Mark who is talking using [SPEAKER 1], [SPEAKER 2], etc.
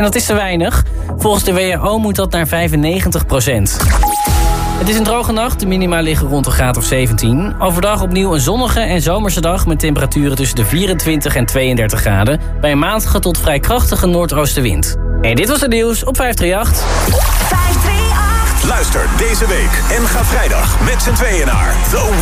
[SPEAKER 1] En dat is te weinig. Volgens de WHO moet dat naar 95%. Het is een droge nacht, de minima liggen rond een graad of 17. Overdag opnieuw een zonnige en zomerse dag met temperaturen tussen de 24 en 32 graden... bij een matige tot vrij krachtige noordoostenwind. En dit was het nieuws op 538.
[SPEAKER 2] 538.
[SPEAKER 3] Luister deze week en ga vrijdag met z'n tweeën naar The